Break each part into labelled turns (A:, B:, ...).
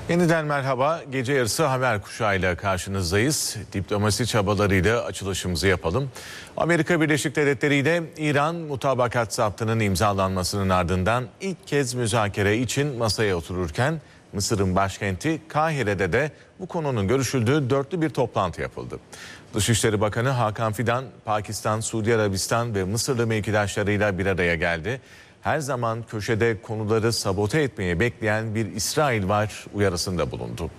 A: Yeniden merhaba. Gece yarısı haber kuşağıyla karşınızdayız. Diplomasi çabalarıyla açılışımızı yapalım. Amerika Birleşik Devletleri ile İran mutabakat zaptının imzalanmasının ardından ilk kez müzakere için masaya otururken Mısır'ın başkenti Kahire'de de bu konunun görüşüldüğü dörtlü bir toplantı yapıldı. Dışişleri Bakanı Hakan Fidan, Pakistan, Suudi Arabistan ve Mısırlı mevkidaşlarıyla bir araya geldi. Her zaman köşede konuları sabote etmeye bekleyen bir İsrail var uyarısında bulundu.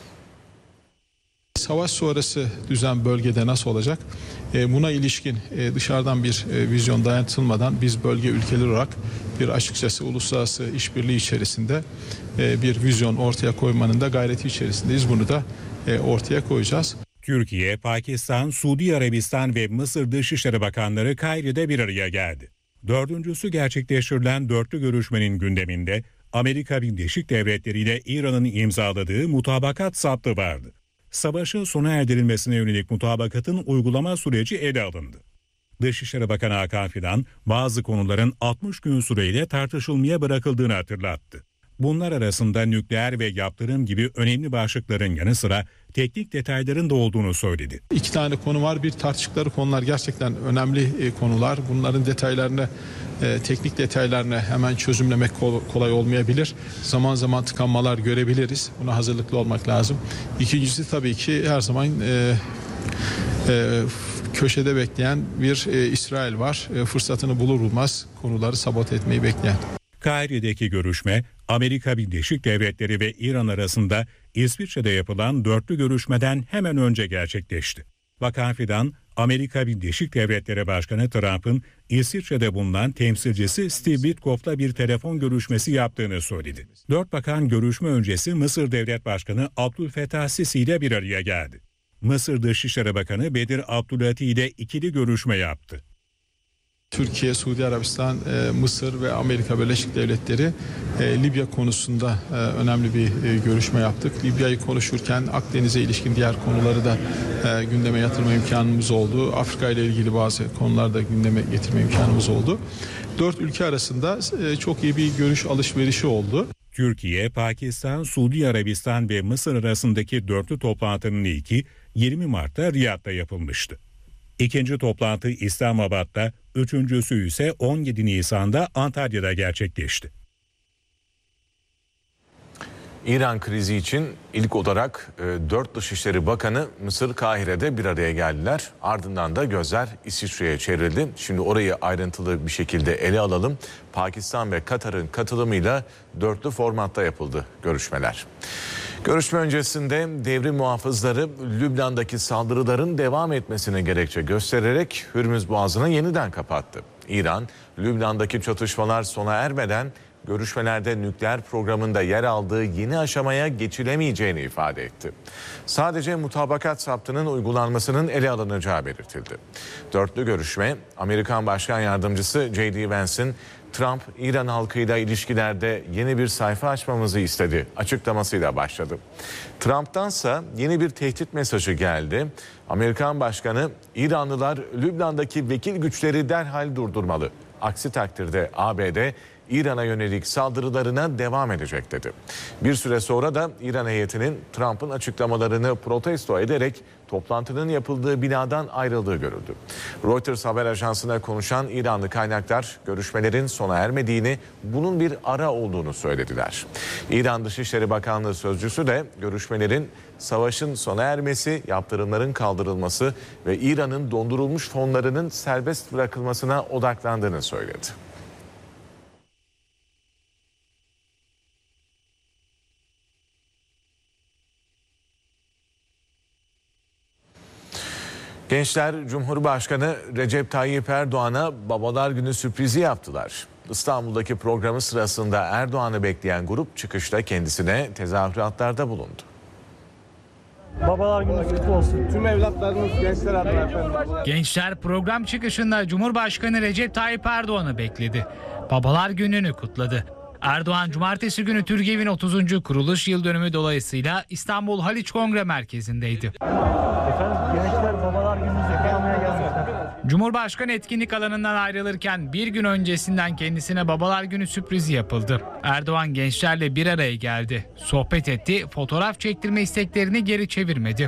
B: Savaş sonrası düzen bölgede nasıl olacak? Buna ilişkin dışarıdan bir vizyon dayatılmadan biz bölge ülkeleri olarak bir açıkçası uluslararası işbirliği içerisinde bir vizyon ortaya koymanın da gayreti içerisindeyiz. Bunu da ortaya koyacağız.
C: Türkiye, Pakistan, Suudi Arabistan ve Mısır Dışişleri Bakanları Kahire'de bir araya geldi. Dördüncüsü gerçekleştirilen dörtlü görüşmenin gündeminde Amerika Birleşik Devletleri ile İran'ın imzaladığı mutabakat zaptı vardı. Savaşın sona erdirilmesine yönelik mutabakatın uygulama süreci ele alındı. Dışişleri Bakanı Hakan Fidan bazı konuların 60 gün süreyle tartışılmaya bırakıldığını hatırlattı. Bunlar arasında nükleer ve yaptırım gibi önemli başlıkların yanı sıra teknik detayların da olduğunu söyledi.
B: 2 tane konu var. Bir tartıştıkları konular gerçekten önemli konular. Bunların detaylarını, teknik detaylarını hemen çözümlemek kolay olmayabilir. Zaman zaman tıkanmalar görebiliriz. Buna hazırlıklı olmak lazım. İkincisi tabii ki her zaman köşede bekleyen bir İsrail var. Fırsatını bulur bulmaz konuları sabote etmeyi bekleyen.
C: Kahire'deki görüşme Amerika Birleşik Devletleri ve İran arasında İsviçre'de yapılan dörtlü görüşmeden hemen önce gerçekleşti. Bakan Fidan, Amerika Birleşik Devletleri Başkanı Trump'ın İsviçre'de bulunan temsilcisi Steve Witkoff'la bir telefon görüşmesi yaptığını söyledi. 4 bakan görüşme öncesi Mısır Devlet Başkanı Abdülfettah Sisi ile bir araya geldi. Mısır Dışişleri Bakanı Bedir Abdülati ile ikili görüşme yaptı.
B: Türkiye, Suudi Arabistan, Mısır ve Amerika Birleşik Devletleri Libya konusunda önemli bir görüşme yaptık. Libya'yı konuşurken Akdeniz'e ilişkin diğer konuları da gündeme yatırma imkanımız oldu. Afrika ile ilgili bazı konuları da gündeme getirme imkanımız oldu. 4 ülke arasında çok iyi bir görüş alışverişi oldu.
C: Türkiye, Pakistan, Suudi Arabistan ve Mısır arasındaki dörtlü toplantının ilki 20 Mart'ta Riyad'da yapılmıştı. İkinci toplantı İslamabad'da, üçüncüsü ise 17 Nisan'da Antalya'da gerçekleşti.
A: İran krizi için ilk olarak 4 Dışişleri Bakanı Mısır Kahire'de bir araya geldiler. Ardından da gözler İsviçre'ye çevrildi. Şimdi orayı ayrıntılı bir şekilde ele alalım. Pakistan ve Katar'ın katılımıyla dörtlü formatta yapıldı görüşmeler. Görüşme öncesinde devrim muhafızları Lübnan'daki saldırıların devam etmesine gerekçe göstererek Hürmüz Boğazı'nı yeniden kapattı. İran, Lübnan'daki çatışmalar sona ermeden görüşmelerde nükleer programında yer aldığı yeni aşamaya geçilemeyeceğini ifade etti. Sadece mutabakat zaptının uygulanmasının ele alınacağı belirtildi. Dörtlü görüşme, Amerikan Başkan Yardımcısı J.D. Vance'in Trump, İran halkıyla ilişkilerde yeni bir sayfa açmamızı istedi açıklamasıyla başladı. Trump'tansa yeni bir tehdit mesajı geldi. Amerikan Başkanı, İranlılar Lübnan'daki vekil güçleri derhal durdurmalı. Aksi takdirde ABD, İran'a yönelik saldırılarına devam edecek dedi. Bir süre sonra da İran heyetinin Trump'ın açıklamalarını protesto ederek toplantının yapıldığı binadan ayrıldığı görüldü. Reuters haber ajansına konuşan İranlı kaynaklar görüşmelerin sona ermediğini, bunun bir ara olduğunu söylediler. İran Dışişleri Bakanlığı sözcüsü de görüşmelerin savaşın sona ermesi, yaptırımların kaldırılması ve İran'ın dondurulmuş fonlarının serbest bırakılmasına odaklandığını söyledi. Gençler Cumhurbaşkanı Recep Tayyip Erdoğan'a Babalar Günü sürprizi yaptılar. İstanbul'daki programı sırasında Erdoğan'ı bekleyen grup çıkışta kendisine tezahüratlarda bulundu.
D: Babalar Günü kutlu olsun. Tüm evlatlarımız gençler adına efendim.
E: Gençler program çıkışında Cumhurbaşkanı Recep Tayyip Erdoğan'ı bekledi. Babalar Günü'nü kutladı. Erdoğan cumartesi günü Türgev'in 30. kuruluş yıl dönümü dolayısıyla İstanbul Haliç Kongre Merkezi'ndeydi.
D: Efendim gençler Babalar Günü'nüzü kutlamaya gelmişler.
E: Cumhurbaşkanı etkinlik alanından ayrılırken bir gün öncesinden kendisine Babalar Günü sürprizi yapıldı. Erdoğan gençlerle bir araya geldi. Sohbet etti, fotoğraf çektirme isteklerini geri çevirmedi.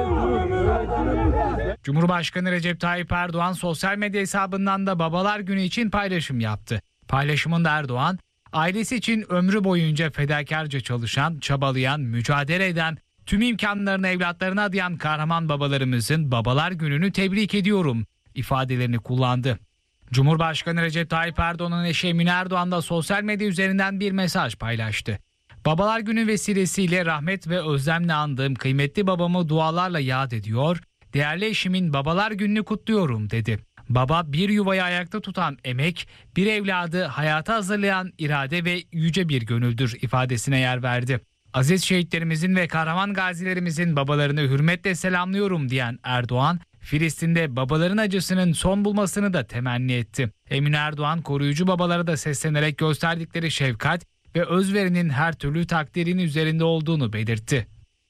E: Cumhurbaşkanı Recep Tayyip Erdoğan sosyal medya hesabından da Babalar Günü için paylaşım yaptı. Paylaşımında Erdoğan, ailesi için ömrü boyunca fedakarca çalışan, çabalayan, mücadele eden, tüm imkanlarını evlatlarına adayan kahraman babalarımızın Babalar Günü'nü tebrik ediyorum ifadelerini kullandı. Cumhurbaşkanı Recep Tayyip Erdoğan'ın eşi Emine Erdoğan da sosyal medya üzerinden bir mesaj paylaştı. Babalar Günü vesilesiyle rahmet ve özlemle andığım kıymetli babamı dualarla yad ediyor, değerli eşimin Babalar Günü'nü kutluyorum dedi. Baba bir yuvayı ayakta tutan emek, bir evladı hayata hazırlayan irade ve yüce bir gönüldür ifadesine yer verdi. Aziz şehitlerimizin ve kahraman gazilerimizin babalarını hürmetle selamlıyorum diyen Erdoğan, Filistin'de babaların acısının son bulmasını da temenni etti. Emine Erdoğan koruyucu babalara da seslenerek gösterdikleri şefkat ve özverinin her türlü takdirin üzerinde olduğunu belirtti.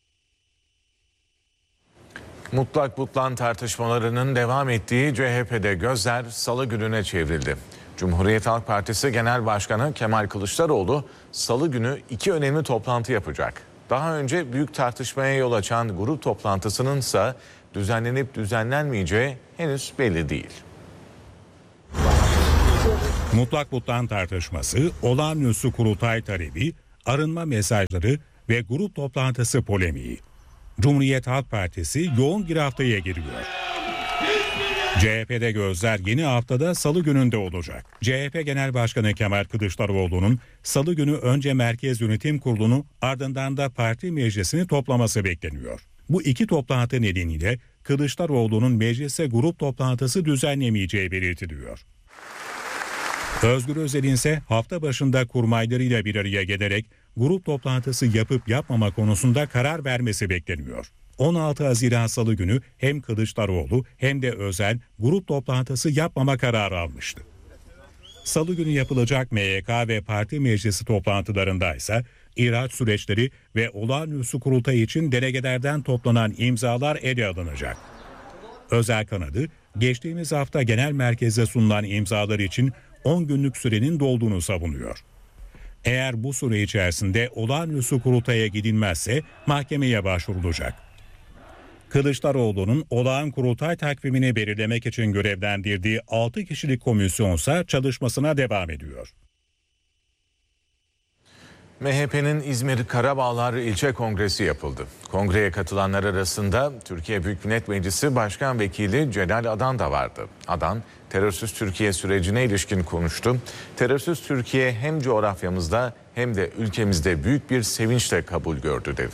A: Mutlak butlan tartışmalarının devam ettiği CHP'de gözler Salı gününe çevrildi. Cumhuriyet Halk Partisi Genel Başkanı Kemal Kılıçdaroğlu Salı günü 2 önemli toplantı yapacak. Daha önce büyük tartışmaya yol açan grup toplantısının ise düzenlenip düzenlenmeyeceği henüz belli değil.
C: Mutlak butlan tartışması, olağanüstü kurultay talebi, arınma mesajları ve grup toplantısı polemiği. Cumhuriyet Halk Partisi yoğun bir haftaya giriyor. CHP'de gözler yeni haftada Salı gününde olacak. CHP Genel Başkanı Kemal Kılıçdaroğlu'nun Salı günü önce Merkez Yönetim Kurulu'nu ardından da parti meclisini toplaması bekleniyor. Bu 2 toplantı nedeniyle Kılıçdaroğlu'nun meclise grup toplantısı düzenlemeyeceği belirtiliyor. Özgür Özel'in ise hafta başında kurmaylarıyla bir araya gelerek grup toplantısı yapıp yapmama konusunda karar vermesi bekleniyor. 16 Haziran Salı günü hem Kılıçdaroğlu hem de Özel grup toplantısı yapmama kararı almıştı. Salı günü yapılacak MYK ve parti meclisi toplantılarında ise ihraç süreçleri ve olağanüstü kurultay için delegelerden toplanan imzalar ele alınacak. Özel kanadı geçtiğimiz hafta genel merkeze sunulan imzalar için 10 günlük sürenin dolduğunu savunuyor. Eğer bu süre içerisinde olağanüstü kurultaya gidilmezse mahkemeye başvurulacak. Kılıçdaroğlu'nun olağan kurultay takvimini belirlemek için görevlendirdiği 6 kişilik komisyonsa çalışmasına devam ediyor.
A: MHP'nin İzmir Karabağlar İlçe Kongresi yapıldı. Kongreye katılanlar arasında Türkiye Büyük Millet Meclisi Başkan Vekili Celal Adan da vardı. Adan, terörsüz Türkiye sürecine ilişkin konuştu. Terörsüz Türkiye hem coğrafyamızda hem de ülkemizde büyük bir sevinçle kabul gördü dedi.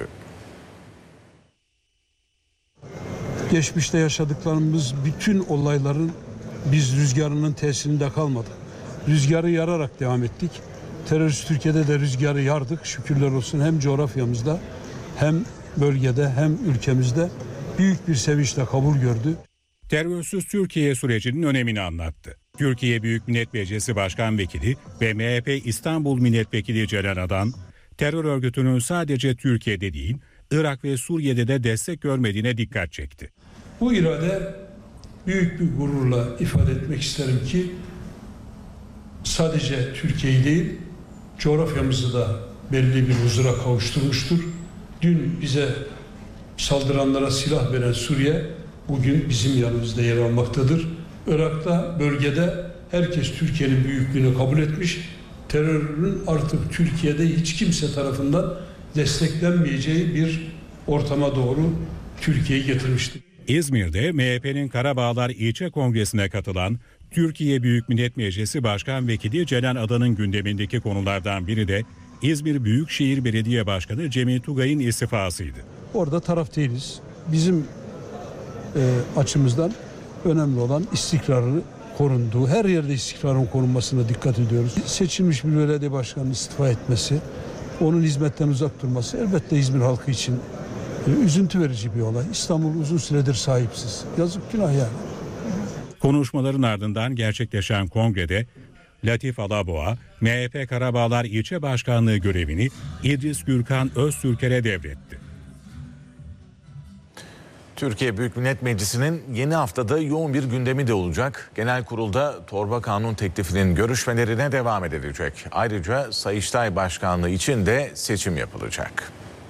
F: Geçmişte yaşadıklarımız bütün olayların biz rüzgarının tesirinde kalmadık. Rüzgarı yararak devam ettik. Terörist Türkiye'de de rüzgarı yardık. Şükürler olsun hem coğrafyamızda hem bölgede hem ülkemizde büyük bir sevinçle kabul gördü.
C: Terörsüz Türkiye sürecinin önemini anlattı. Türkiye Büyük Millet Meclisi Başkan Vekili ve MHP İstanbul Milletvekili Celal Adan, terör örgütünün sadece Türkiye'de değil, Irak ve Suriye'de de destek görmediğine dikkat çekti.
F: Bu irade büyük bir gururla ifade etmek isterim ki sadece Türkiye'yi değil, coğrafyamızı da belli bir huzura kavuşturmuştur. Dün bize saldıranlara silah veren Suriye bugün bizim yanımızda yer almaktadır. Irak'ta, bölgede herkes Türkiye'nin büyüklüğünü kabul etmiş. Terörün artık Türkiye'de hiç kimse tarafından desteklenmeyeceği bir ortama doğru Türkiye'yi getirmiştir.
C: İzmir'de MHP'nin Karabağlar İlçe Kongresi'ne katılan Türkiye Büyük Millet Meclisi Başkan Vekili Celal Adan'ın gündemindeki konulardan biri de İzmir Büyükşehir Belediye Başkanı Cemil Tugay'ın istifasıydı.
F: Orada taraf değiliz. Bizim açımızdan önemli olan istikrarı korunduğu, her yerde istikrarın korunmasına dikkat ediyoruz. Seçilmiş bir belediye başkanının istifa etmesi, onun hizmetten uzak durması elbette İzmir halkı için üzüntü verici bir olay. İstanbul uzun süredir sahipsiz. Yazık, günah yani.
C: Konuşmaların ardından gerçekleşen kongrede Latif Alaboğa, MHP Karabağlar İlçe Başkanlığı görevini İdris Gürkan Öztürker'e devretti.
A: Türkiye Büyük Millet Meclisi'nin yeni haftada yoğun bir gündemi de olacak. Genel Kurul'da torba kanun teklifinin görüşmelerine devam edilecek. Ayrıca Sayıştay Başkanlığı için de seçim yapılacak.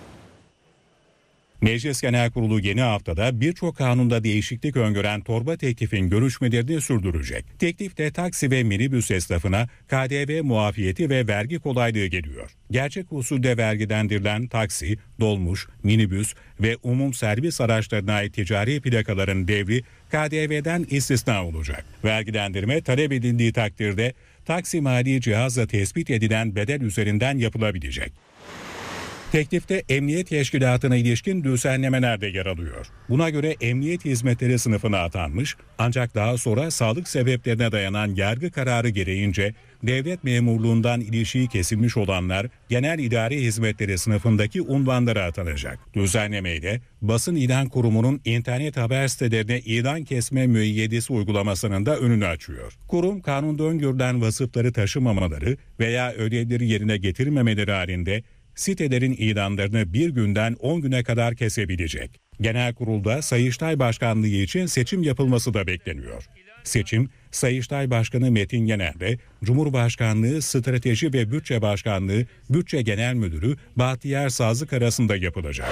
C: Meclis Genel Kurulu yeni haftada birçok kanunda değişiklik öngören torba teklifin görüşmelerini sürdürecek. Teklifte taksi ve minibüs esnafına KDV muafiyeti ve vergi kolaylığı geliyor. Gerçek usulde vergilendirilen taksi, dolmuş, minibüs ve umum servis araçlarına ait ticari plakaların devri KDV'den istisna olacak. Vergilendirme talep edildiği takdirde taksi mali cihazla tespit edilen bedel üzerinden yapılabilecek. Teklifte emniyet teşkilatına ilişkin düzenlemeler de yer alıyor. Buna göre emniyet hizmetleri sınıfına atanmış ancak daha sonra sağlık sebeplerine dayanan yargı kararı gereğince devlet memurluğundan ilişiği kesilmiş olanlar genel idari hizmetleri sınıfındaki unvanlara atanacak. Düzenlemeyle basın ilan kurumunun internet haber sitelerine ilan kesme müeyyidesi uygulamasının da önünü açıyor. Kurum kanunda öngörülen vasıfları taşımamaları veya ödevleri yerine getirmemeleri halinde sitelerin ilanlarını 1 günden 10 güne kadar kesebilecek. Genel Kurul'da Sayıştay Başkanlığı için seçim yapılması da bekleniyor. Seçim, Sayıştay Başkanı Metin Yener'le Cumhurbaşkanlığı Strateji ve Bütçe Başkanlığı Bütçe Genel Müdürü Bahtiyar Sazlık arasında yapılacak.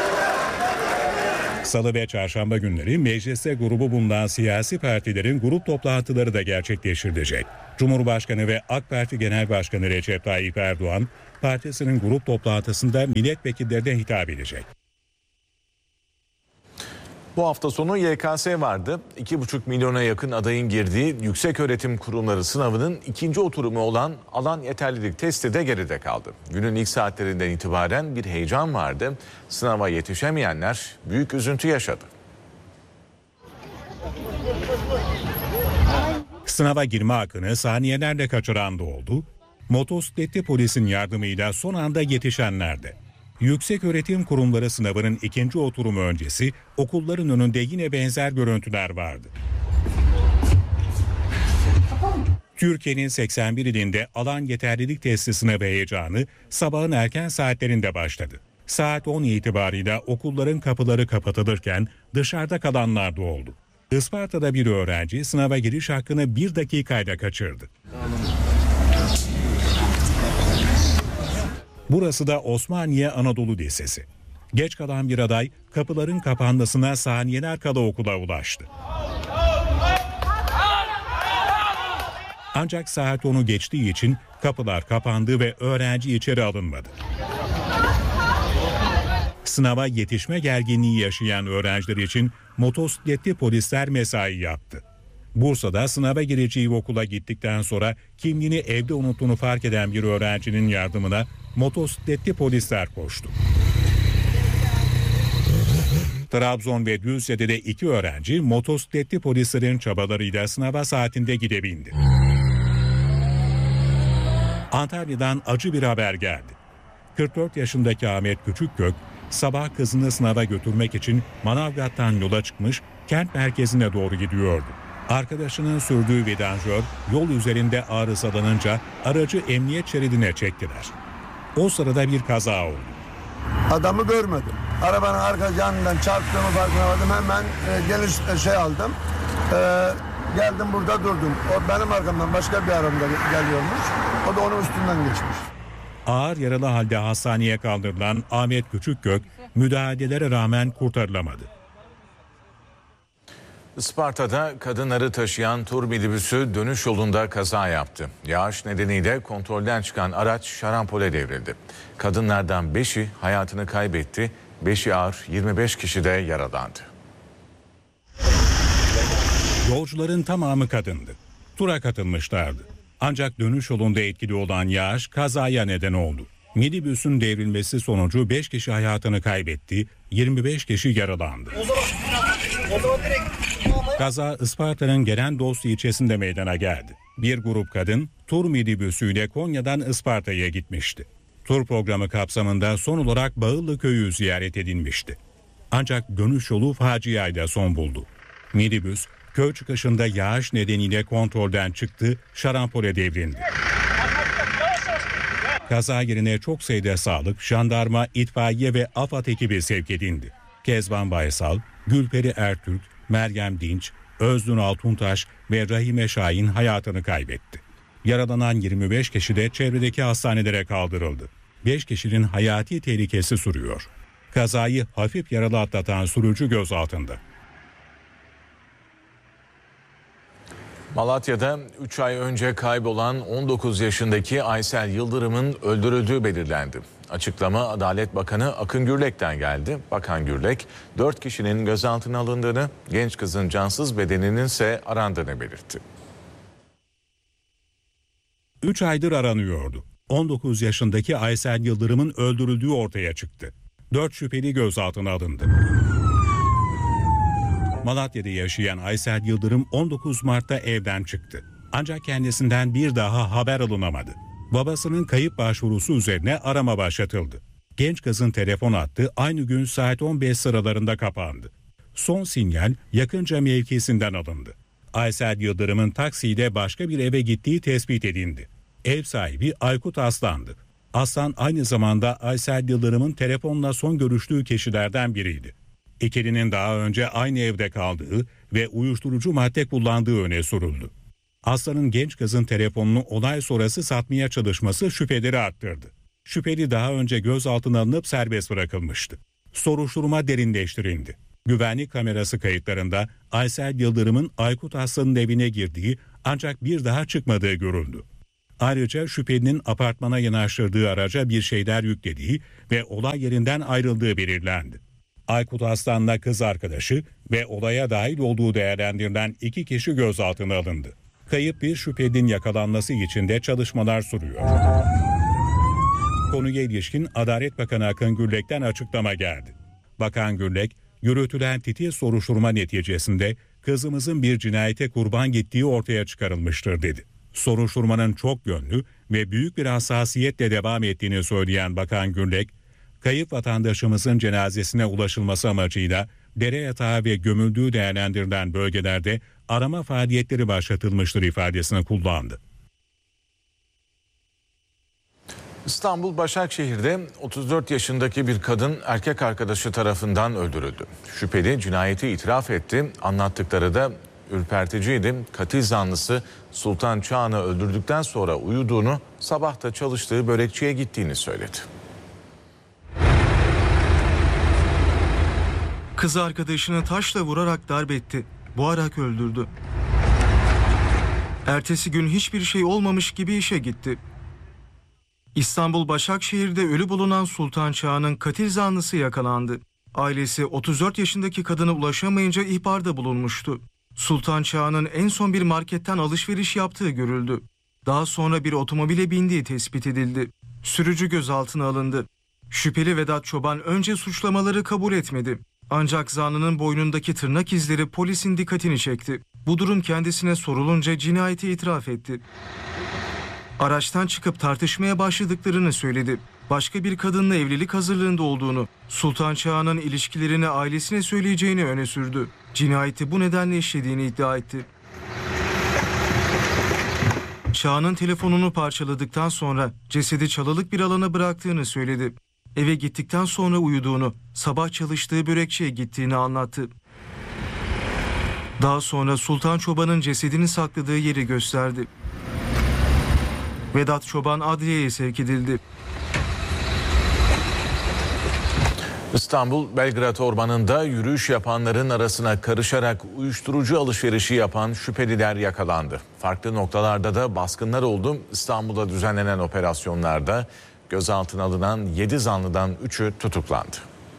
C: Salı ve çarşamba günleri mecliste grubu bulunan siyasi partilerin grup toplantıları da gerçekleştirilecek. Cumhurbaşkanı ve AK Parti Genel Başkanı Recep Tayyip Erdoğan, partisinin grup toplantısında milletvekillerine hitap edecek.
A: Bu hafta sonu YKS vardı. 2,5 milyona yakın adayın girdiği yükseköğretim kurumları sınavının ikinci oturumu olan alan yeterlilik testi de geride kaldı. Günün ilk saatlerinden itibaren bir heyecan vardı. Sınava yetişemeyenler büyük üzüntü yaşadı.
C: Sınava girme hakkını saniyelerle kaçıran da oldu. Motosikletli polisin yardımıyla son anda yetişenler de. Yükseköğretim kurumları sınavının ikinci oturumu öncesi okulların önünde yine benzer görüntüler vardı. Türkiye'nin 81 ilinde alan yeterlilik testi sınavı heyecanı sabahın erken saatlerinde başladı. Saat 10 itibarıyla okulların kapıları kapatılırken dışarıda kalanlar da oldu. Isparta'da bir öğrenci sınava giriş hakkını 1 dakikayla kaçırdı. Burası da Osmaniye Anadolu Lisesi. Geç kalan bir aday kapıların kapanmasına saniyeler kala okula ulaştı. Ancak saat 10'u geçtiği için kapılar kapandı ve öğrenci içeri alınmadı. Sınava yetişme gerginliği yaşayan öğrenciler için motosikletli polisler mesai yaptı. Bursa'da sınava gireceği okula gittikten sonra kimliğini evde unuttuğunu fark eden bir öğrencinin yardımına motosikletli polisler koştu. Trabzon ve Düzce'de de 2 öğrenci motosikletli polislerin çabalarıyla sınava saatinde gidebildi. Antalya'dan acı bir haber geldi. 44 yaşındaki Ahmet Küçükgök sabah kızını sınava götürmek için Manavgat'tan yola çıkmış, kent merkezine doğru gidiyordu. Arkadaşının sürdüğü vidanjör yol üzerinde arızalanınca aracı emniyet şeridine çektiler. O sırada bir kaza oldu.
G: Adamı görmedim. Arabanın arka yanından çarptığımı farkına vardım. Hemen geliş aldım. Geldim burada durdum. O benim arkamdan başka bir arabada geliyormuş. O da onun üstünden geçmiş.
C: Ağır yaralı halde hastaneye kaldırılan Ahmet Küçükgök müdahalelere rağmen kurtarılamadı.
A: Isparta'da kadınları taşıyan tur minibüsü dönüş yolunda kaza yaptı. Yağış nedeniyle kontrolden çıkan araç şarampole devrildi. Kadınlardan 5'i hayatını kaybetti, 5'i ağır, 25 kişi de yaralandı.
C: Yolcuların tamamı kadındı. Tura katılmışlardı. Ancak dönüş yolunda etkili olan yağış kazaya neden oldu. Minibüsün devrilmesi sonucu 5 kişi hayatını kaybetti, 25 kişi yaralandı. Kaza Isparta'nın Gelendost ilçesinde meydana geldi. Bir grup kadın tur minibüsüyle Konya'dan Isparta'ya gitmişti. Tur programı kapsamında son olarak Bağıllı köyü ziyaret edilmişti. Ancak dönüş yolu faciayla son buldu. Minibüs köy çıkışında yağış nedeniyle kontrolden çıktı, şarampole devrildi. Kaza yerine çok sayıda sağlık, jandarma, itfaiye ve AFAD ekibi sevk edildi. Kezban Baysal, Gülperi Ertürk, Meryem Dinç, Öznur Altuntaş ve Rahime Şahin hayatını kaybetti. Yaralanan 25 kişi de çevredeki hastanelere kaldırıldı. 5 kişinin hayati tehlikesi sürüyor. Kazayı hafif yaralı atlatan sürücü gözaltında.
A: Malatya'da 3 ay önce kaybolan 19 yaşındaki Aysel Yıldırım'ın öldürüldüğü belirlendi. Açıklama Adalet Bakanı Akın Gürlek'ten geldi. Bakan Gürlek, 4 kişinin gözaltına alındığını, genç kızın cansız bedeninin ise arandığını belirtti.
C: 3 aydır aranıyordu. 19 yaşındaki Aysel Yıldırım'ın öldürüldüğü ortaya çıktı. 4 şüpheli gözaltına alındı. Malatya'da yaşayan Aysel Yıldırım 19 Mart'ta evden çıktı. Ancak kendisinden bir daha haber alınamadı. Babasının kayıp başvurusu üzerine arama başlatıldı. Genç kızın telefon hattı aynı gün saat 15 sıralarında kapandı. Son sinyal yakınca mevkisinden alındı. Aysel Yıldırım'ın taksiyle başka bir eve gittiği tespit edildi. Ev sahibi Aykut Aslan'dı. Aslan aynı zamanda Aysel Yıldırım'ın telefonla son görüştüğü kişilerden biriydi. İkilinin daha önce aynı evde kaldığı ve uyuşturucu madde kullandığı öne sürüldü. Aslan'ın genç kızın telefonunu olay sonrası satmaya çalışması şüpheleri arttırdı. Şüpheli daha önce gözaltına alınıp serbest bırakılmıştı. Soruşturma derinleştirildi. Güvenlik kamerası kayıtlarında Aysel Yıldırım'ın Aykut Aslan'ın evine girdiği ancak bir daha çıkmadığı görüldü. Ayrıca şüphelinin apartmana yanaştırdığı araca bir şeyler yüklediği ve olay yerinden ayrıldığı belirlendi. Aykut Aslan'la kız arkadaşı ve olaya dahil olduğu değerlendirilen 2 kişi gözaltına alındı. Kayıp bir şüphelinin yakalanması için de çalışmalar sürüyor. Konuya ilişkin Adalet Bakanı Akın Gürlek'ten açıklama geldi. Bakan Gürlek, yürütülen titiz soruşturma neticesinde kızımızın bir cinayete kurban gittiği ortaya çıkarılmıştır dedi. Soruşturmanın çok yönlü ve büyük bir hassasiyetle devam ettiğini söyleyen Bakan Gürlek, kayıp vatandaşımızın cenazesine ulaşılması amacıyla dere yatağı ve gömüldüğü değerlendirilen bölgelerde arama faaliyetleri başlatılmıştır ifadesini kullandı.
A: İstanbul Başakşehir'de 34 yaşındaki bir kadın erkek arkadaşı tarafından öldürüldü. Şüpheli cinayeti itiraf etti. Anlattıkları da ürperticiydi. Katil zanlısı Sultan Çağan'ı öldürdükten sonra uyuduğunu, sabah da çalıştığı börekçiye gittiğini söyledi.
H: Kız arkadaşını taşla vurarak darp etti. Boğarak öldürdü. Ertesi gün hiçbir şey olmamış gibi işe gitti. İstanbul Başakşehir'de ölü bulunan Sultan Çağan'ın katil zanlısı yakalandı. Ailesi 34 yaşındaki kadına ulaşamayınca ihbarda bulunmuştu. Sultan Çağan'ın en son bir marketten alışveriş yaptığı görüldü. Daha sonra bir otomobile bindiği tespit edildi. Sürücü gözaltına alındı. Şüpheli Vedat Çoban önce suçlamaları kabul etmedi. Ancak zanlının boynundaki tırnak izleri polisin dikkatini çekti. Bu durum kendisine sorulunca cinayeti itiraf etti. Araçtan çıkıp tartışmaya başladıklarını söyledi. Başka bir kadınla evlilik hazırlığında olduğunu, Sultan Çağan'ın ilişkilerini ailesine söyleyeceğini öne sürdü. Cinayeti bu nedenle işlediğini iddia etti. Çağan'ın telefonunu parçaladıktan sonra cesedi çalılık bir alana bıraktığını söyledi. Eve gittikten sonra uyuduğunu, sabah çalıştığı börekçiye gittiğini anlattı. Daha sonra Sultan Çoban'ın cesedini sakladığı yeri gösterdi. Vedat Çoban adliyeye sevk edildi.
A: İstanbul Belgrad Ormanı'nda yürüyüş yapanların arasına karışarak uyuşturucu alışverişi yapan şüpheliler yakalandı. Farklı noktalarda da baskınlar oldu. İstanbul'da düzenlenen operasyonlarda gözaltına alınan 7 zanlıdan 3'ü tutuklandı.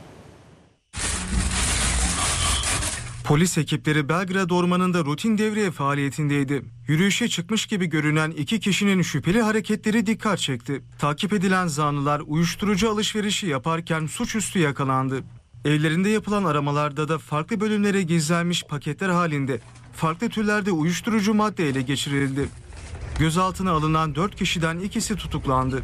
H: Polis ekipleri Belgrad Ormanı'nda rutin devriye faaliyetindeydi. Yürüyüşe çıkmış gibi görünen 2 kişinin şüpheli hareketleri dikkat çekti. Takip edilen zanlılar uyuşturucu alışverişi yaparken suçüstü yakalandı. Evlerinde yapılan aramalarda da farklı bölümlere gizlenmiş paketler halinde farklı türlerde uyuşturucu madde ele geçirildi. Gözaltına alınan 4 kişiden ikisi tutuklandı.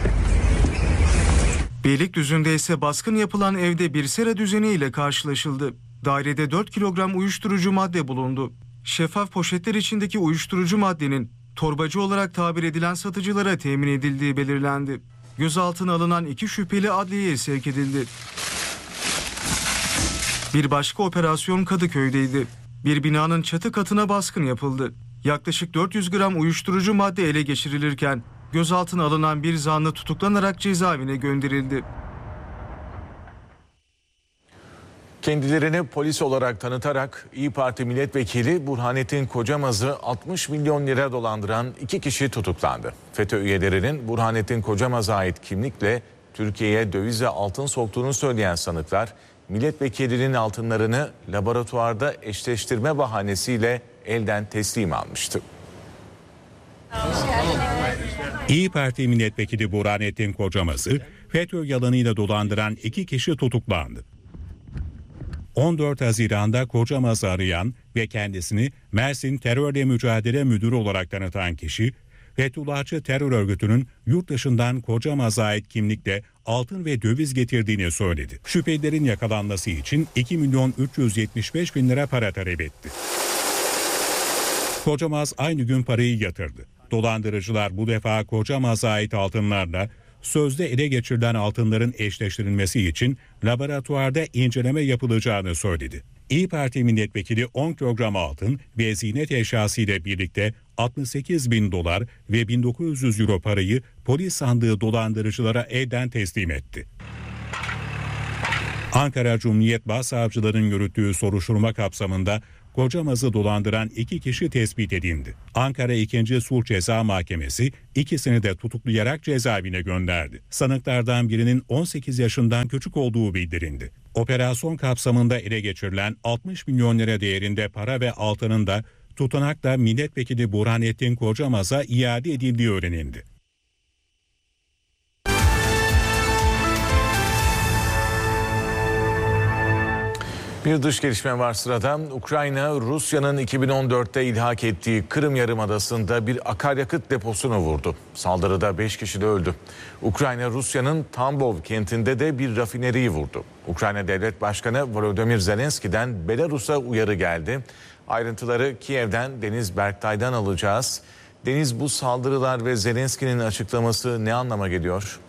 H: Beylikdüzü'nde ise baskın yapılan evde bir sera düzeniyle karşılaşıldı. Dairede 4 kilogram uyuşturucu madde bulundu. Şeffaf poşetler içindeki uyuşturucu maddenin torbacı olarak tabir edilen satıcılara temin edildiği belirlendi. Gözaltına alınan 2 şüpheli adliyeye sevk edildi. Bir başka operasyon Kadıköy'deydi. Bir binanın çatı katına baskın yapıldı. Yaklaşık 400 gram uyuşturucu madde ele geçirilirken gözaltına alınan bir zanlı tutuklanarak cezaevine gönderildi.
A: Kendilerini polis olarak tanıtarak İYİ Parti milletvekili Burhanettin Kocamaz'ı 60 milyon lira dolandıran 2 kişi tutuklandı. FETÖ üyelerinin Burhanettin Kocamaz'a ait kimlikle Türkiye'ye döviz ve altın soktuğunu söyleyen sanıklar, milletvekilinin altınlarını laboratuvarda eşleştirme bahanesiyle elden teslim almıştı.
C: İYİ Parti milletvekili Burhanettin Kocamaz'ı FETÖ yalanıyla dolandıran 2 kişi tutuklandı. 14 Haziran'da Kocamaz'ı arayan ve kendisini Mersin Terörle Mücadele Müdürü olarak tanıtan kişi, Fethullahçı terör örgütünün yurt dışından Kocamaz'a ait kimlikle altın ve döviz getirdiğini söyledi. Şüphelilerin yakalanması için 2.375.000 lira para talep etti. Kocamaz aynı gün parayı yatırdı. Dolandırıcılar bu defa Kocamaz'a ait altınlarla sözde ele geçirilen altınların eşleştirilmesi için laboratuvarda inceleme yapılacağını söyledi. İYİ Parti milletvekili 10 kilogram altın ve ziynet eşyası ile birlikte 68.000 dolar ve 1900 euro parayı polis sandığı dolandırıcılara elden teslim etti. Ankara Cumhuriyet Başsavcılığı'nın yürüttüğü soruşturma kapsamında Kocamaz'ı dolandıran 2 kişi tespit edildi. Ankara 2. Sulh Ceza Mahkemesi ikisini de tutuklayarak cezaevine gönderdi. Sanıklardan birinin 18 yaşından küçük olduğu bildirildi. Operasyon kapsamında ele geçirilen 60 milyon lira değerinde para ve altının da tutanakla milletvekili Burhanettin Kocamaz'a iade edildiği öğrenildi.
A: Bir dış gelişme var sırada. Ukrayna, Rusya'nın 2014'te ilhak ettiği Kırım Yarımadası'nda bir akaryakıt deposunu vurdu. Saldırıda 5 kişi de öldü. Ukrayna, Rusya'nın Tambov kentinde de bir rafineriyi vurdu. Ukrayna Devlet Başkanı Volodymyr Zelenski'den Belarus'a uyarı geldi. Ayrıntıları Kiev'den Deniz Berktay'dan alacağız. Deniz, bu saldırılar ve Zelenski'nin açıklaması ne anlama geliyor?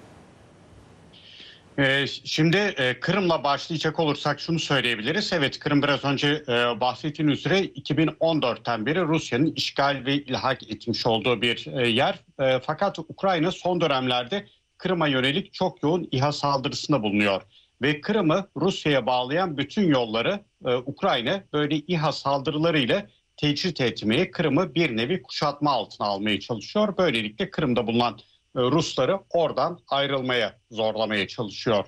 I: Şimdi Kırım'la başlayacak olursak şunu söyleyebiliriz. Evet, Kırım biraz önce bahsettiğim üzere 2014'ten beri Rusya'nın işgal ve ilhak etmiş olduğu bir yer. Fakat Ukrayna son dönemlerde Kırım'a yönelik çok yoğun İHA saldırısında bulunuyor. Ve Kırım'ı Rusya'ya bağlayan bütün yolları Ukrayna böyle İHA saldırılarıyla tecrit etmeye, Kırım'ı bir nevi kuşatma altına almaya çalışıyor. Böylelikle Kırım'da bulunan Rusları oradan ayrılmaya zorlamaya çalışıyor.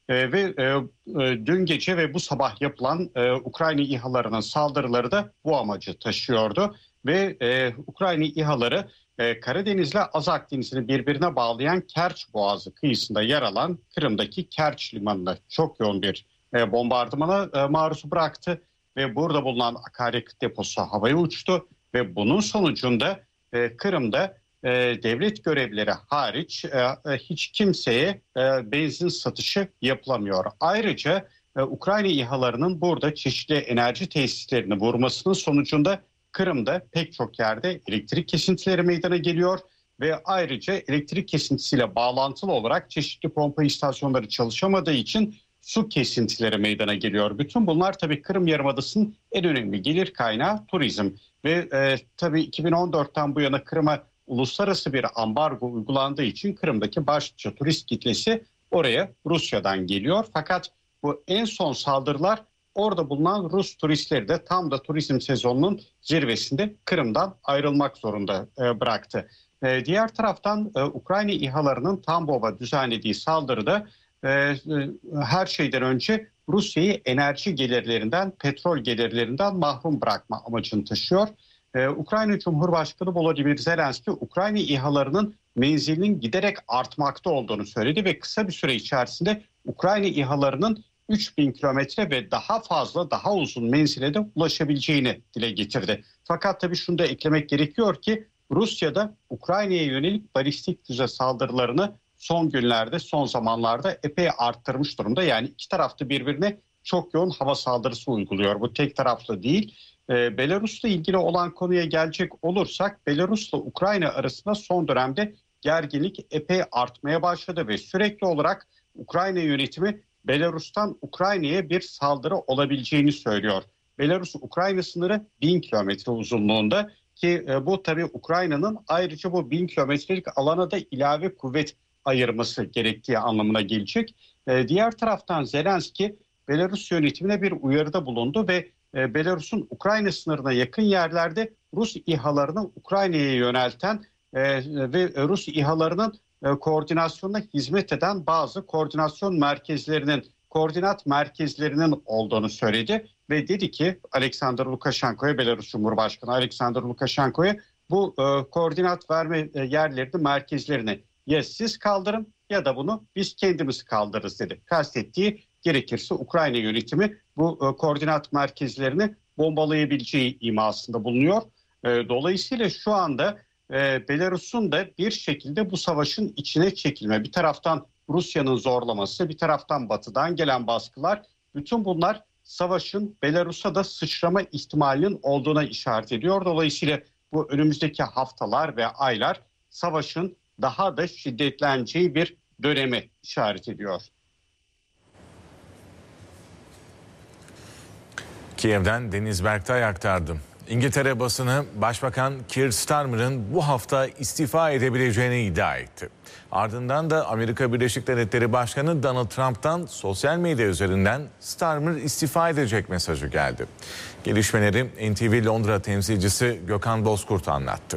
I: Dün gece ve bu sabah yapılan Ukrayna İHA'larının saldırıları da bu amacı taşıyordu. Ve Ukrayna İHA'ları Karadeniz'le Azak Denizi'ni birbirine bağlayan Kerç Boğazı kıyısında yer alan Kırım'daki Kerç Limanı'na çok yoğun bir bombardımana maruz bıraktı. Ve burada bulunan akaryakıt deposu havaya uçtu. Ve bunun sonucunda Kırım'da devlet görevlileri hariç hiç kimseye benzin satışı yapılamıyor. Ayrıca Ukrayna İHA'larının burada çeşitli enerji tesislerini vurmasının sonucunda Kırım'da pek çok yerde elektrik kesintileri meydana geliyor ve ayrıca elektrik kesintisiyle bağlantılı olarak çeşitli pompa istasyonları çalışamadığı için su kesintileri meydana geliyor. Bütün bunlar tabii Kırım Yarımadası'nın en önemli gelir kaynağı turizm ve tabii 2014'ten bu yana Kırım'a uluslararası bir ambargo uygulandığı için Kırım'daki başlıca turist kitlesi oraya Rusya'dan geliyor. Fakat bu en son saldırılar orada bulunan Rus turistleri de tam da turizm sezonunun zirvesinde Kırım'dan ayrılmak zorunda bıraktı. Diğer taraftan Ukrayna İHA'larının Tambov'a düzenlediği saldırıda her şeyden önce Rusya'yı enerji gelirlerinden, petrol gelirlerinden mahrum bırakma amacını taşıyor. Ukrayna Cumhurbaşkanı Volodymyr Zelenski, Ukrayna İHA'larının menzilinin giderek artmakta olduğunu söyledi ve kısa bir süre içerisinde Ukrayna İHA'larının 3000 kilometre ve daha fazla, daha uzun menzile de ulaşabileceğini dile getirdi. Fakat tabii şunu da eklemek gerekiyor ki Rusya'da Ukrayna'ya yönelik balistik füze saldırılarını son günlerde, son zamanlarda epey arttırmış durumda. Yani iki tarafta birbirine çok yoğun hava saldırısı uyguluyor. Bu tek taraflı değil. Belarus'la ilgili olan konuya gelecek olursak, Belarus'la Ukrayna arasında son dönemde gerginlik epey artmaya başladı ve sürekli olarak Ukrayna yönetimi Belarus'tan Ukrayna'ya bir saldırı olabileceğini söylüyor. Belarus-Ukrayna sınırı 1000 kilometre uzunluğunda ki bu tabii Ukrayna'nın ayrıca bu 1000 kilometrelik alana da ilave kuvvet ayırması gerektiği anlamına gelecek. Diğer taraftan Zelenski Belarus yönetimine bir uyarıda bulundu ve Belarus'un Ukrayna sınırına yakın yerlerde Rus İHA'larını Ukrayna'ya yönelten ve Rus İHA'larının koordinasyonuna hizmet eden bazı koordinat merkezlerinin olduğunu söyledi ve dedi ki Alexander Lukashenko'ya, Belarus Cumhurbaşkanı Alexander Lukashenko'ya bu koordinat verme yerlerini, merkezlerini ya siz kaldırın ya da bunu biz kendimiz kaldırırız dedi. Kastettiği gerekirse Ukrayna yönetimi bu koordinat merkezlerini bombalayabileceği imasında bulunuyor. Dolayısıyla şu anda Belarus'un da bir şekilde bu savaşın içine çekilme, bir taraftan Rusya'nın zorlaması, bir taraftan batıdan gelen baskılar, bütün bunlar savaşın Belarus'a da sıçrama ihtimalinin olduğuna işaret ediyor. Dolayısıyla bu önümüzdeki haftalar ve aylar savaşın daha da şiddetleneceği bir döneme işaret ediyor.
A: Kiev'den Deniz Berktay aktardı. İngiltere basını Başbakan Keir Starmer'ın bu hafta istifa edebileceğini iddia etti. Ardından da Amerika Birleşik Devletleri Başkanı Donald Trump'tan sosyal medya üzerinden Starmer istifa edecek mesajı geldi. Gelişmeleri NTV Londra temsilcisi Gökhan Bozkurt anlattı.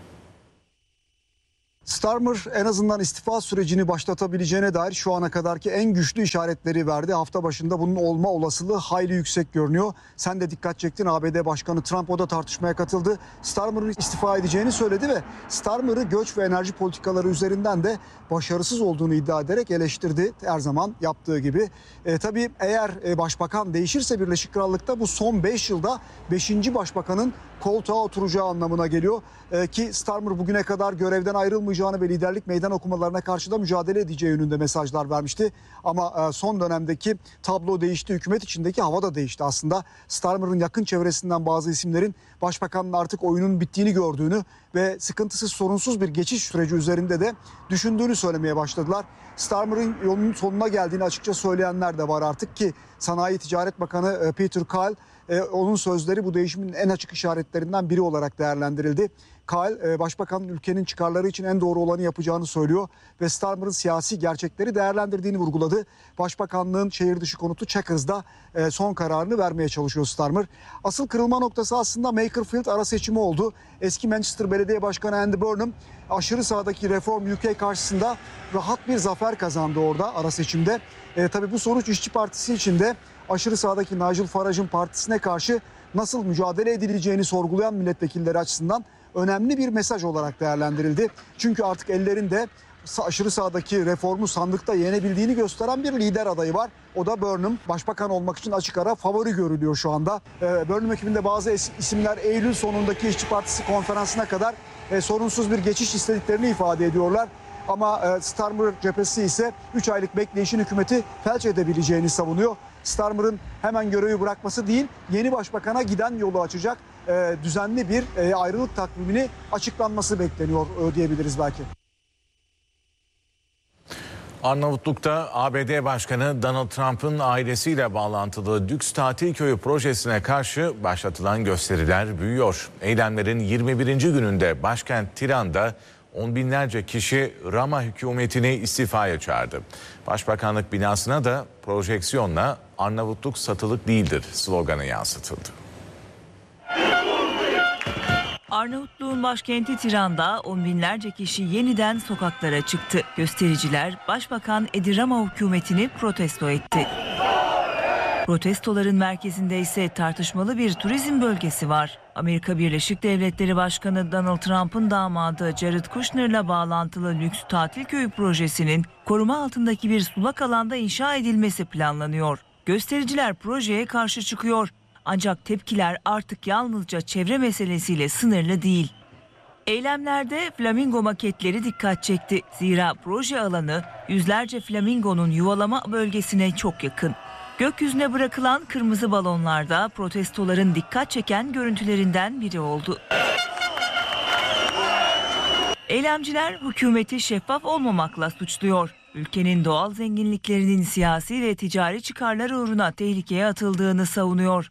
J: Starmer en azından istifa sürecini başlatabileceğine dair şu ana kadarki en güçlü işaretleri verdi. Hafta başında bunun olma olasılığı hayli yüksek görünüyor. Sen de dikkat çektin, ABD Başkanı Trump o da tartışmaya katıldı. Starmer'ın istifa edeceğini söyledi ve Starmer'ı göç ve enerji politikaları üzerinden de başarısız olduğunu iddia ederek eleştirdi. Her zaman yaptığı gibi. Tabii eğer başbakan değişirse Birleşik Krallık'ta bu son 5 yılda 5. başbakanın koltuğa oturacağı anlamına geliyor. Ki Starmer bugüne kadar görevden ayrılmayacağını ve liderlik meydan okumalarına karşı da mücadele edeceği yönünde mesajlar vermişti. Ama son dönemdeki tablo değişti. Hükümet içindeki hava da değişti aslında. Starmer'ın yakın çevresinden bazı isimlerin başbakanın artık oyunun bittiğini gördüğünü ve sıkıntısız, sorunsuz bir geçiş süreci üzerinde de düşündüğünü söylemeye başladılar. Starmer'ın yolunun sonuna geldiğini açıkça söyleyenler de var artık ki Sanayi Ticaret Bakanı Peter Kyle, onun sözleri bu değişimin en açık işaretlerinden biri olarak değerlendirildi. Kyle, başbakanın ülkenin çıkarları için en doğru olanı yapacağını söylüyor ve Starmer'ın siyasi gerçekleri değerlendirdiğini vurguladı. Başbakanlığın şehir dışı konutu Checkers'da son kararını vermeye çalışıyor Starmer. Asıl kırılma noktası aslında Makerfield ara seçimi oldu. Eski Manchester Belediye Başkanı Andy Burnham aşırı sağdaki Reform UK karşısında rahat bir zafer kazandı orada ara seçimde. Tabii bu sonuç İşçi Partisi için de aşırı sağdaki Nigel Farage'ın partisine karşı nasıl mücadele edileceğini sorgulayan milletvekilleri açısından önemli bir mesaj olarak değerlendirildi. Çünkü artık ellerinde aşırı sağdaki reformu sandıkta yenebildiğini gösteren bir lider adayı var. O da Burnham. Başbakan olmak için açık ara favori görülüyor şu anda. Burnham ekibinde bazı isimler Eylül sonundaki İşçi Partisi konferansına kadar sorunsuz bir geçiş istediklerini ifade ediyorlar. Ama Starmer cephesi ise 3 aylık bekleyişin hükümeti felç edebileceğini savunuyor. Starmer'ın hemen görevi bırakması değil, yeni başbakana giden yolu açacak düzenli bir ayrılık takvimini açıklanması bekleniyor diyebiliriz belki.
A: Arnavutluk'ta ABD Başkanı Donald Trump'ın ailesiyle bağlantılı Lüks Tatil Köyü projesine karşı başlatılan gösteriler büyüyor. Eylemlerin 21. gününde başkent Tiran'da on binlerce kişi Rama hükümetini istifaya çağırdı. Başbakanlık binasına da projeksiyonla "Arnavutluk satılık değildir" sloganı yansıtıldı.
K: Arnavutluğun başkenti Tiran'da on binlerce kişi yeniden sokaklara çıktı. Göstericiler Başbakan Edi Rama hükümetini protesto etti. Protestoların merkezinde ise tartışmalı bir turizm bölgesi var. Amerika Birleşik Devletleri Başkanı Donald Trump'ın damadı Jared Kushner'la bağlantılı Lüks Tatil Köyü projesinin koruma altındaki bir sulak alanda inşa edilmesi planlanıyor. Göstericiler projeye karşı çıkıyor. Ancak tepkiler artık yalnızca çevre meselesiyle sınırlı değil. Eylemlerde flamingo maketleri dikkat çekti. Zira proje alanı yüzlerce flamingonun yuvalama bölgesine çok yakın. Gökyüzüne bırakılan kırmızı balonlarda protestoların dikkat çeken görüntülerinden biri oldu. Eylemciler hükümeti şeffaf olmamakla suçluyor. ülkenin doğal zenginliklerinin siyasi ve ticari çıkarlar uğruna tehlikeye atıldığını savunuyor.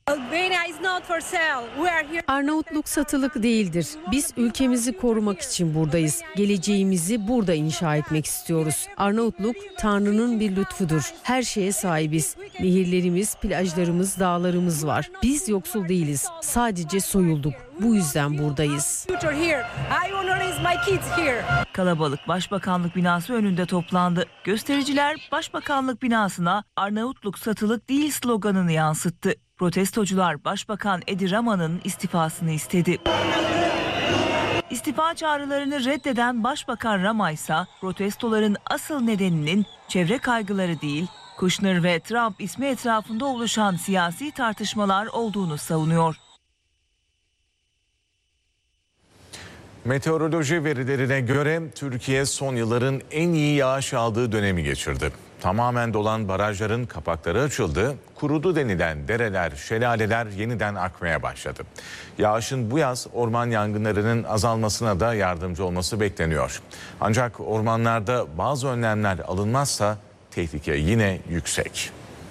L: Arnavutluk satılık değildir. Biz ülkemizi korumak için buradayız. Geleceğimizi burada inşa etmek istiyoruz. Arnavutluk Tanrı'nın bir lütfudur. Her şeye sahibiz. Nehirlerimiz, plajlarımız, dağlarımız var. Biz yoksul değiliz. Sadece soyulduk. Bu yüzden buradayız.
K: Kalabalık Başbakanlık binası önünde toplandı. Göstericiler Başbakanlık binasına "Arnavutluk satılık değil" sloganını yansıttı. Protestocular Başbakan Edi Rama'nın istifasını istedi. İstifa çağrılarını reddeden Başbakan Rama ise protestoların asıl nedeninin çevre kaygıları değil, Kushner ve Trump ismi etrafında oluşan siyasi tartışmalar olduğunu savunuyor.
A: Meteoroloji verilerine göre Türkiye son yılların en iyi yağış aldığı dönemi geçirdi. Tamamen dolan barajların kapakları açıldı, kurudu denilen dereler, şelaleler yeniden akmaya başladı. Yağışın bu yaz orman yangınlarının azalmasına da yardımcı olması bekleniyor. Ancak ormanlarda bazı önlemler alınmazsa tehlike yine yüksek.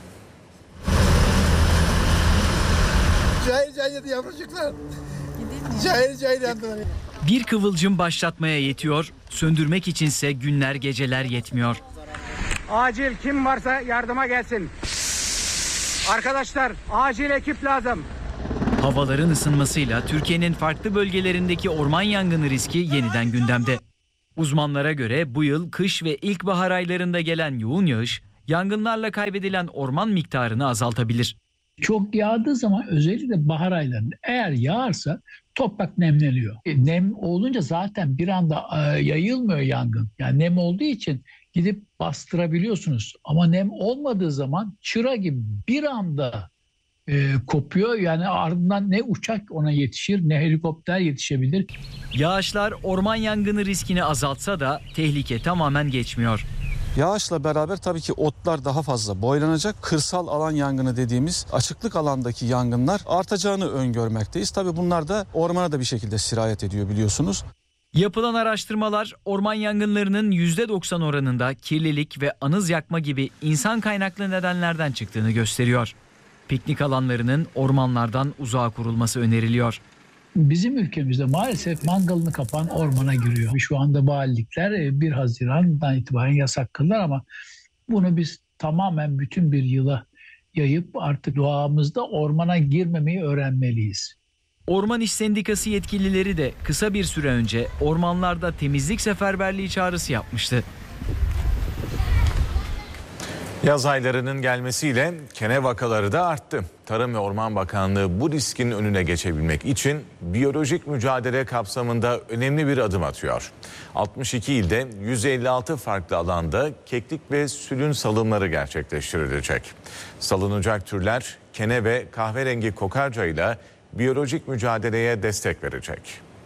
M: Cahil cahil yavrucuklar. Cahil cahil yandılar.
N: Bir kıvılcım başlatmaya yetiyor, söndürmek içinse günler geceler yetmiyor.
O: Acil kim varsa yardıma gelsin. Arkadaşlar acil ekip lazım.
N: Havaların ısınmasıyla Türkiye'nin farklı bölgelerindeki orman yangını riski yeniden gündemde. Uzmanlara göre bu yıl kış ve ilkbahar aylarında gelen yoğun yağış yangınlarla kaybedilen orman miktarını azaltabilir.
P: Çok yağdığı zaman özellikle bahar aylarında eğer yağarsa toprak nemleniyor. Nem olunca zaten bir anda yayılmıyor yangın. Yani nem olduğu için gidip bastırabiliyorsunuz. Ama nem olmadığı zaman çıra gibi bir anda kopuyor. Yani ardından ne uçak ona yetişir ne helikopter yetişebilir.
N: Yağışlar orman yangını riskini azaltsa da tehlike tamamen geçmiyor.
Q: Yağışla beraber tabii ki otlar daha fazla boylanacak. Kırsal alan yangını dediğimiz açıklık alandaki yangınlar artacağını öngörmekteyiz. Tabii bunlar da ormana da bir şekilde sirayet ediyor biliyorsunuz.
N: Yapılan araştırmalar orman yangınlarının %90 oranında kirlilik ve anız yakma gibi insan kaynaklı nedenlerden çıktığını gösteriyor. Piknik alanlarının ormanlardan uzağa kurulması öneriliyor.
P: Bizim ülkemizde maalesef mangalını kapan ormana giriyor. Şu anda valilikler 1 Haziran'dan itibaren yasak kıldılar ama bunu biz tamamen bütün bir yıla yayıp artık doğamızda ormana girmemeyi öğrenmeliyiz.
N: Orman İş Sendikası yetkilileri de kısa bir süre önce ormanlarda temizlik seferberliği çağrısı yapmıştı.
A: Yaz aylarının gelmesiyle kene vakaları da arttı. Tarım ve Orman Bakanlığı bu riskin önüne geçebilmek için biyolojik mücadele kapsamında önemli bir adım atıyor. 62 ilde 156 farklı alanda keklik ve sülün salımları gerçekleştirilecek. Salınacak türler kene ve kahverengi kokarca ile biyolojik mücadeleye destek verecek.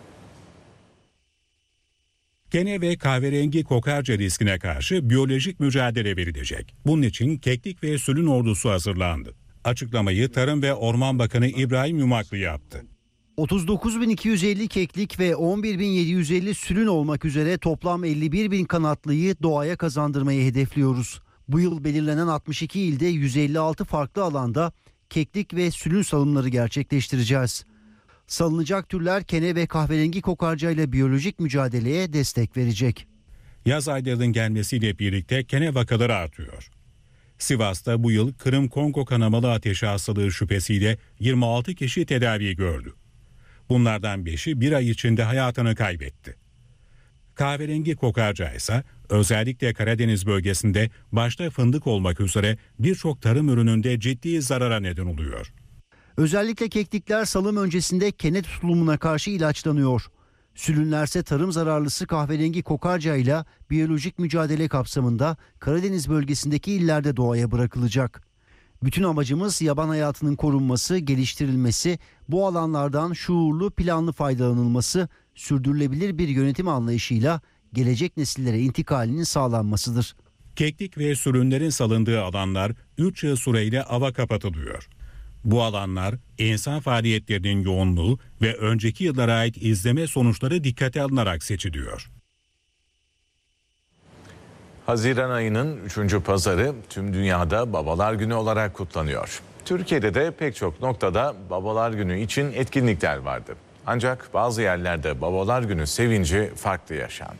C: Kene ve kahverengi kokarca riskine karşı biyolojik mücadele verilecek. Bunun için keklik ve sülün ordusu hazırlandı. Açıklamayı Tarım ve Orman Bakanı İbrahim Yumaklı yaptı.
R: 39.250 keklik ve 11.750 sülün olmak üzere toplam 51.000 kanatlıyı doğaya kazandırmayı hedefliyoruz. Bu yıl belirlenen 62 ilde 156 farklı alanda keklik ve sülün salımları gerçekleştireceğiz. Salınacak türler kene ve kahverengi kokarca ile biyolojik mücadeleye destek verecek.
C: Yaz aylarının gelmesiyle birlikte kene vakaları artıyor. Sivas'ta bu yıl Kırım-Kongo kanamalı ateşi hastalığı şüphesiyle 26 kişi tedavi gördü. Bunlardan 5'i bir ay içinde hayatını kaybetti. Kahverengi kokarca ise özellikle Karadeniz bölgesinde başta fındık olmak üzere birçok tarım ürününde ciddi zarara neden oluyor.
R: Özellikle keklikler salım öncesinde kene tutulumuna karşı ilaçlanıyor. Sülünlerse tarım zararlısı kahverengi kokarca ile biyolojik mücadele kapsamında Karadeniz bölgesindeki illerde doğaya bırakılacak. Bütün amacımız yaban hayatının korunması, geliştirilmesi, bu alanlardan şuurlu, planlı faydalanılması, sürdürülebilir bir yönetim anlayışıyla gelecek nesillere intikalinin sağlanmasıdır.
C: Keklik ve sülünlerin salındığı alanlar 3 yıl süreyle ava kapatılıyor. Bu alanlar insan faaliyetlerinin yoğunluğu ve önceki yıllara ait izleme sonuçları dikkate alınarak seçiliyor.
A: Haziran ayının 3. pazarı tüm dünyada Babalar Günü olarak kutlanıyor. Türkiye'de de pek çok noktada Babalar Günü için etkinlikler vardı. Ancak bazı yerlerde Babalar Günü sevinci farklı yaşandı.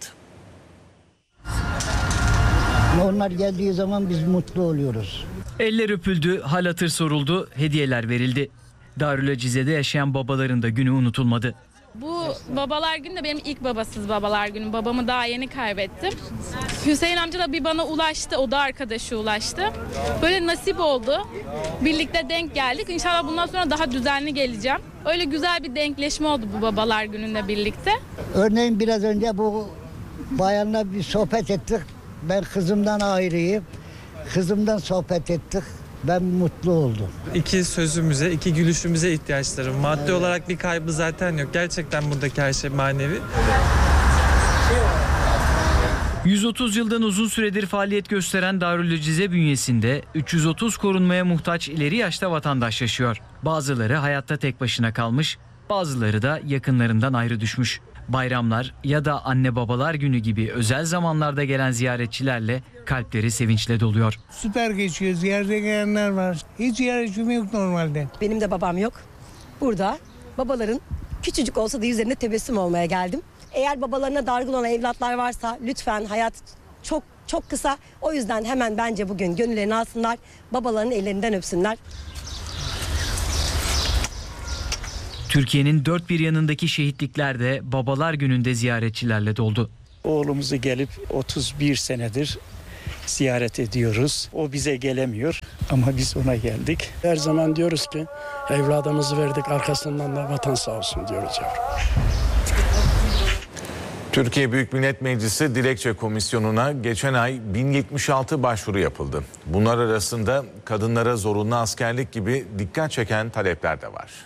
S: Onlar geldiği zaman biz mutlu oluyoruz.
N: Eller öpüldü, hal hatır soruldu, hediyeler verildi. Darülacizede yaşayan babaların da günü unutulmadı.
T: Bu Babalar Günü de benim ilk babasız Babalar Günüm. Babamı daha yeni kaybettim. Hüseyin amca da bir bana ulaştı, o da arkadaşı ulaştı. Böyle nasip oldu. Birlikte denk geldik. İnşallah bundan sonra daha düzenli geleceğim. Öyle güzel bir denkleşme oldu bu Babalar Günü'nde birlikte.
S: Örneğin biraz önce bu bayanla bir sohbet ettik. Ben kızımdan ayrıyım. Kızımdan sohbet ettik. Ben mutlu oldum.
D: İki sözümüze, iki gülüşümüze ihtiyaçları. Maddi olarak bir kaybı zaten yok. Gerçekten buradaki her şey manevi.
N: 130 yıldan uzun süredir faaliyet gösteren Darülacize bünyesinde 330 korunmaya muhtaç ileri yaşta vatandaş yaşıyor. Bazıları hayatta tek başına kalmış, bazıları da yakınlarından ayrı düşmüş. Bayramlar ya da anne babalar günü gibi özel zamanlarda gelen ziyaretçilerle kalpleri sevinçle doluyor.
M: Süper geçiyor. Ziyarete gelenler var. Hiç ziyaretçim yok normalde.
U: Benim de babam yok. Burada babaların küçücük olsa da yüzlerinde tebessüm olmaya geldim. Eğer babalarına dargın olan evlatlar varsa lütfen, hayat çok kısa. O yüzden hemen bence bugün gönüllerini alsınlar. Babalarının ellerinden öpsünler.
N: Türkiye'nin dört bir yanındaki şehitlikler de Babalar Günü'nde ziyaretçilerle doldu.
V: Oğlumuzu gelip 31 senedir ziyaret ediyoruz. O bize gelemiyor ama biz ona geldik.
W: Her zaman diyoruz ki evladımızı verdik, arkasından da vatan sağ olsun diyoruz yavrum.
A: Türkiye Büyük Millet Meclisi Dilekçe Komisyonu'na geçen ay 1076 başvuru yapıldı. Bunlar arasında kadınlara zorunlu askerlik gibi dikkat çeken talepler de var.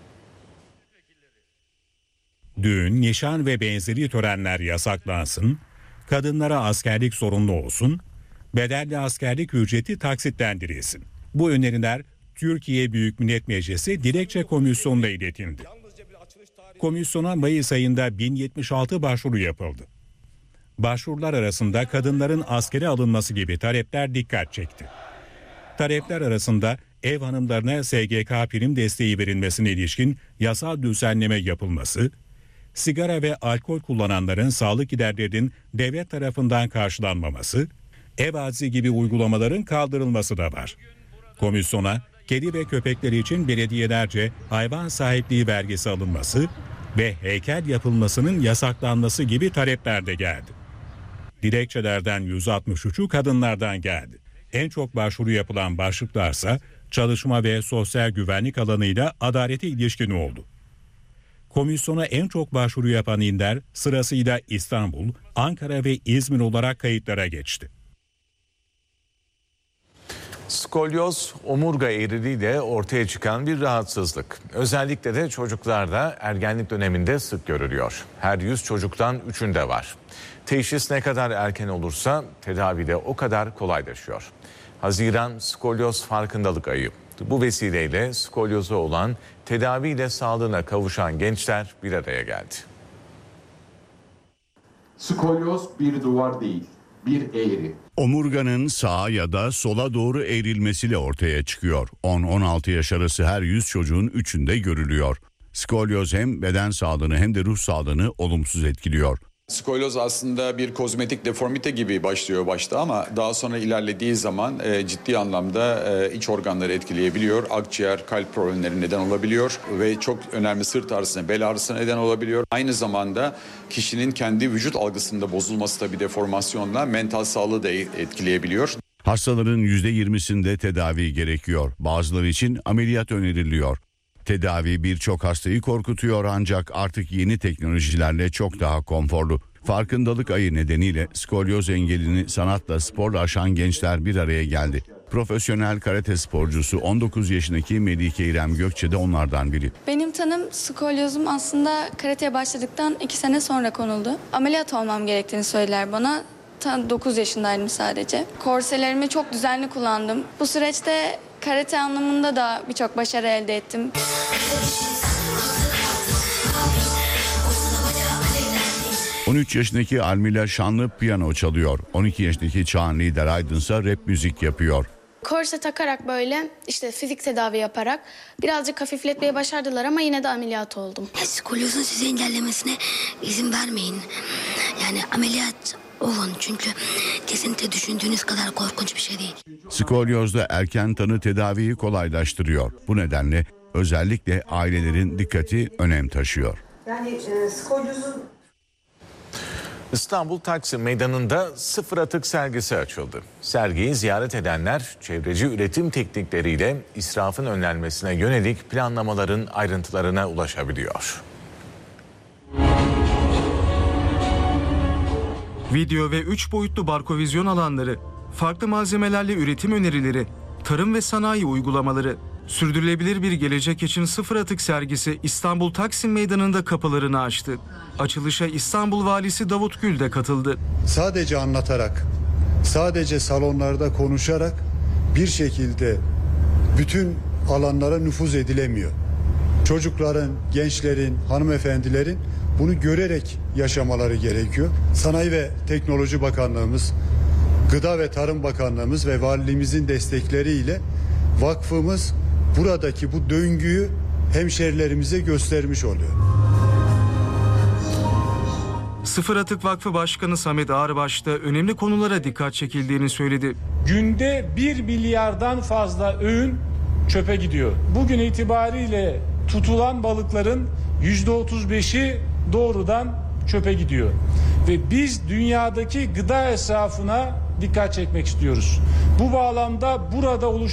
C: Düğün, nişan ve benzeri törenler yasaklansın, kadınlara askerlik zorunlu olsun, bedelli askerlik ücreti taksitlendirilsin. Bu öneriler Türkiye Büyük Millet Meclisi Dilekçe Komisyonu'na iletildi. Komisyona Mayıs ayında 1076 başvuru yapıldı. Başvurular arasında kadınların askere alınması gibi talepler dikkat çekti. Talepler arasında ev hanımlarına SGK prim desteği verilmesine ilişkin yasal düzenleme yapılması, sigara ve alkol kullananların sağlık giderlerinin devlet tarafından karşılanmaması, ev acizi gibi uygulamaların kaldırılması da var. Komisyona kedi ve köpekleri için belediyelerce hayvan sahipliği vergisi alınması ve heykel yapılmasının yasaklanması gibi talepler de geldi. Dilekçelerden 163'ü kadınlardan geldi. En çok başvuru yapılan başlıklarsa çalışma ve sosyal güvenlik alanıyla adalete ilişkin oldu. Komisyona en çok başvuru yapan iller sırasıyla İstanbul, Ankara ve İzmir olarak kayıtlara geçti.
A: Skolyoz, omurga eğriliğiyle ortaya çıkan bir rahatsızlık. Özellikle de çocuklarda ergenlik döneminde sık görülüyor. Her 100 çocuktan 3'ünde var. Teşhis ne kadar erken olursa tedavi de o kadar kolaylaşıyor. Haziran Skolyoz Farkındalık Ayı. Bu vesileyle skolyozu olan, tedaviyle sağlığına kavuşan gençler bir araya geldi.
X: Skolyoz bir duvar değil, bir eğri. Omurganın sağa ya da sola doğru eğrilmesiyle ortaya çıkıyor. 10-16 yaş arası her 100 çocuğun 3'ünde görülüyor. Skolyoz hem beden sağlığını hem de ruh sağlığını olumsuz etkiliyor.
Y: Skolyoz aslında bir kozmetik deformite gibi başlıyor başta ama daha sonra ilerlediği zaman ciddi anlamda iç organları etkileyebiliyor. Akciğer, kalp problemleri neden olabiliyor ve çok önemli sırt ağrısına, bel ağrısına neden olabiliyor. Aynı zamanda kişinin kendi vücut algısında bozulması da bir deformasyonla mental sağlığı da etkileyebiliyor.
X: Hastaların %20'sinde tedavi gerekiyor. Bazıları için ameliyat öneriliyor. Tedavi birçok hastayı korkutuyor ancak artık yeni teknolojilerle çok daha konforlu. Farkındalık ayı nedeniyle skolyoz engelini sanatla, sporla aşan gençler bir araya geldi. Profesyonel karate sporcusu 19 yaşındaki Melike İrem Gökçe de onlardan biri.
Z: Benim tanım skolyozum aslında karateye başladıktan 2 sene sonra konuldu. Ameliyat olmam gerektiğini söylediler bana. 9 yaşındaydım sadece. Korselerimi çok düzenli kullandım. Bu süreçte karate anlamında da birçok başarı elde ettim.
X: 13 yaşındaki Almila Şanlı piyano çalıyor. 12 yaşındaki Çağan Lider Aydın ise rap müzik yapıyor.
B: Korse takarak böyle işte fizik tedavi yaparak birazcık hafifletmeyi başardılar ama yine de ameliyat oldum.
E: Skolyozun sizi engellemesine izin vermeyin. Yani ameliyat olun çünkü kesinlikle düşündüğünüz kadar korkunç bir şey değil.
X: Skolyozda erken tanı tedaviyi kolaylaştırıyor. Bu nedenle özellikle ailelerin dikkati önem taşıyor.
F: Yani skolyozun...
A: İstanbul Taksim Meydanı'nda sıfır atık sergisi açıldı. Sergiyi ziyaret edenler çevreci üretim teknikleriyle israfın önlenmesine yönelik planlamaların ayrıntılarına ulaşabiliyor.
G: Video ve 3 boyutlu barkovizyon alanları, farklı malzemelerle üretim önerileri, tarım ve sanayi uygulamaları, sürdürülebilir bir gelecek için sıfır atık sergisi İstanbul Taksim Meydanı'nda kapılarını açtı. Açılışa İstanbul Valisi Davut Gül de katıldı.
H: Sadece anlatarak, sadece salonlarda konuşarak bir şekilde bütün alanlara nüfuz edilemiyor. Çocukların, gençlerin, hanımefendilerin bunu görerek yaşamaları gerekiyor. Sanayi ve Teknoloji Bakanlığımız, Gıda ve Tarım Bakanlığımız ve valiliğimizin destekleriyle vakfımız buradaki bu döngüyü hemşerilerimize göstermiş oluyor.
G: Sıfır Atık Vakfı Başkanı Samet Ağırbaş da önemli konulara dikkat çekildiğini söyledi.
I: Günde 1 milyardan fazla öğün çöpe gidiyor. Bugün itibariyle tutulan balıkların %35'i doğrudan çöpe gidiyor. Ve biz dünyadaki gıda esrafına dikkat çekmek istiyoruz. Bu bağlamda burada